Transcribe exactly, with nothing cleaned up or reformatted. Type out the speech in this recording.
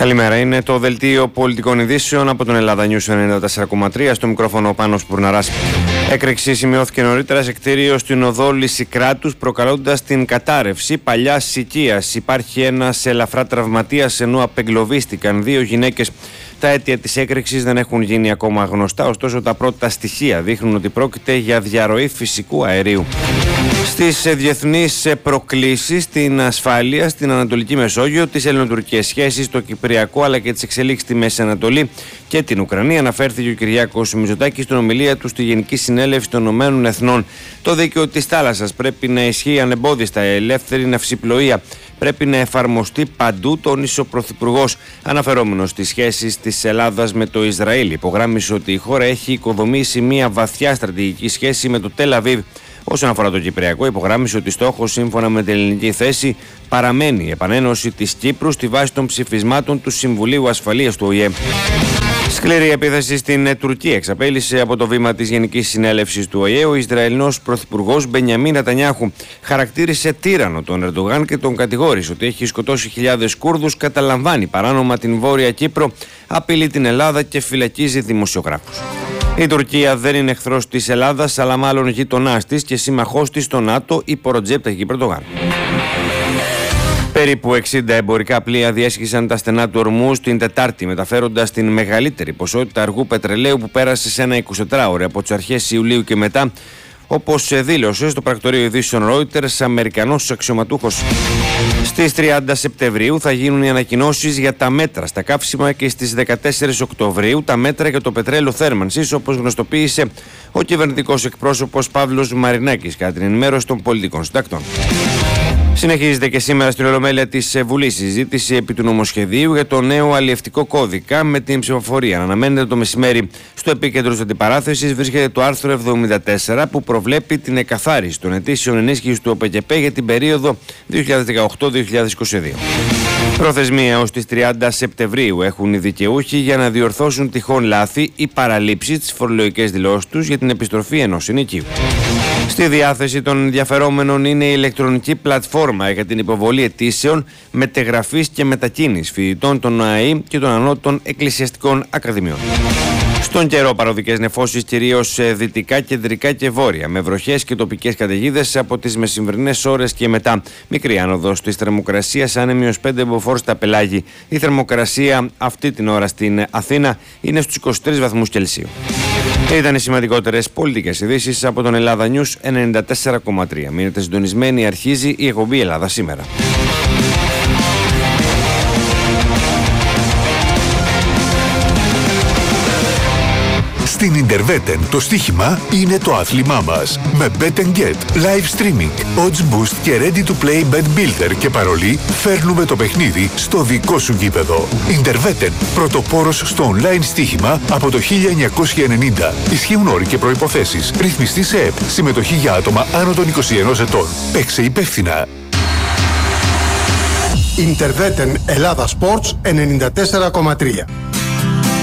Καλημέρα, είναι το δελτίο πολιτικών ειδήσεων από τον Ελλάδα News ενενήντα τέσσερα κόμμα τρία. Στο μικρόφωνο ο Πάνος Πουρναράς. Έκρηξη σημειώθηκε νωρίτερα σε κτίριο στην οδό Λυσικράτους, προκαλώντας την κατάρρευση παλιάς οικίας. Υπάρχει ένας ελαφρά τραυματίας, ενώ απεγκλωβίστηκαν δύο γυναίκες. Τα αίτια της έκρηξης δεν έχουν γίνει ακόμα γνωστά, ωστόσο τα πρώτα στοιχεία δείχνουν ότι πρόκειται για διαρροή φυσικού αερίου. Στις διεθνείς προκλήσεις, στην ασφάλεια, στην Ανατολική Μεσόγειο, τις ελληνοτουρκικές σχέσεις, το Κυπριακό αλλά και τις εξελίξεις στη Μέση Ανατολή και την Ουκρανία, αναφέρθηκε ο Κυριάκος Μητσοτάκης στην ομιλία του στη Γενική Συνέλευση των Ηνωμένων Εθνών. Το δίκαιο της θάλασσας πρέπει να ισχύει ανεμπόδιστα, ελεύθερη ναυσιπλοεία πρέπει να εφαρμοστεί παντού, τόνισε ο Πρωθυπουργός. Αναφερόμενος στις σχέσεις της Ελλάδας με το Ισραήλ, υπογράμμισε ότι η χώρα έχει οικοδομήσει μια βαθιά στρατηγική σχέση με το Τελ Αβίβ. Όσον αφορά το Κυπριακό, υπογράμμισε ότι στόχος, σύμφωνα με την ελληνική θέση, παραμένει η επανένωση της Κύπρου στη βάση των ψηφισμάτων του Συμβουλίου Ασφαλείας του Ο Η Ε. Σκληρή επίθεση στην Τουρκία εξαπέλυσε από το βήμα της Γενικής Συνέλευσης του Ο Η Ε. Ο Ισραηλινός Πρωθυπουργός Μπενιαμίν Νετανιάχου χαρακτήρισε τύρανο τον Ερντογάν και τον κατηγόρησε ότι έχει σκοτώσει χιλιάδες Κούρδους, καταλαμβάνει παράνομα την Βόρεια Κύπρο, απειλεί την Ελλάδα και φυλακίζει δημοσιογράφους. Η Τουρκία δεν είναι εχθρός της Ελλάδας, αλλά μάλλον γείτονάς της και σύμμαχός της στο ΝΑΤΟ, είπε ο Ρετζέπ Ταγιπ Ερντογάν. Περίπου εξήντα εμπορικά πλοία διέσχισαν τα στενά του Ορμούζ την Τετάρτη, μεταφέροντας την μεγαλύτερη ποσότητα αργού πετρελαίου που πέρασε σε ένα εικοσιτετράωρο από τις αρχές Ιουλίου και μετά, όπως δήλωσε στο πρακτορείο ειδήσεων Reuters Αμερικανός αξιωματούχος. Στις τριάντα Σεπτεμβρίου θα γίνουν οι ανακοινώσεις για τα μέτρα στα καύσιμα και στις δεκατέσσερις Οκτωβρίου τα μέτρα για το πετρέλαιο θέρμανσης, όπως γνωστοποίησε ο κυβερνητικός εκπρόσωπος Παύλος Μαρινάκης κατά την ενημέρωση των πολιτικών συντακτών. Συνεχίζεται και σήμερα στην Ολομέλεια της Βουλής συζήτηση επί του νομοσχεδίου για το νέο αλλιευτικό κώδικα με την ψηφοφορία. Αναμένεται το μεσημέρι. Στο επίκεντρο της αντιπαράθεσης βρίσκεται το άρθρο εβδομήντα τέσσερα που προβλέπει την εκαθάριση των αιτήσεων ενίσχυσης του ΟΠΕΚΕΠΕ για την περίοδο δύο χιλιάδες δεκαοκτώ με δύο χιλιάδες είκοσι δύο. Προθεσμία ως τις τριάντα Σεπτεμβρίου έχουν οι δικαιούχοι για να διορθώσουν τυχόν λάθη ή παραλήψεις στις φορολογικές δηλώσεις τους για την επιστροφή ενός ενοικίου. Στη διάθεση των ενδιαφερόμενων είναι η ηλεκτρονική πλατφόρμα για την υποβολή αιτήσεων μετεγραφής και μετακίνησης φοιτητών των ΟΑΕΗ και των ανώτατων εκκλησιαστικών ακαδημιών. Στον καιρό, παροδικές νεφώσεις κυρίως δυτικά, κεντρικά και βόρεια, με βροχές και τοπικές καταιγίδες από τις μεσημβρινές ώρες και μετά. Μικρή άνοδος της θερμοκρασίας, άνεμιος πέντε μποφόρ στα πελάγη. Η θερμοκρασία αυτή την ώρα στην Αθήνα είναι στους είκοσι τρεις βαθμούς Κελσίου. Ήταν οι σημαντικότερες πολιτικές ειδήσεις από τον Ελλάδα News ενενήντα τέσσερα κόμμα τρία. Μείνετε συντονισμένοι, αρχίζει η εκπομπή Ελλάδα σήμερα. Στην Ιντερβέτεν το στοίχημα είναι το άθλημά μας. Με Bet and Get, live streaming, odds boost και ready to play bet builder και παρολί φέρνουμε το παιχνίδι στο δικό σου γήπεδο. Ιντερβέτεν, πρωτοπόρος στο online στοίχημα από το χίλια εννιακόσια ενενήντα. Ισχύουν όροι και προϋποθέσεις. Ρυθμιστή σε ΕΠ. Συμμετοχή για άτομα άνω των είκοσι ενός ετών. Παίξε υπεύθυνα. Ιντερβέτεν Ελλάδα Sports ενενήντα τέσσερα κόμμα τρία.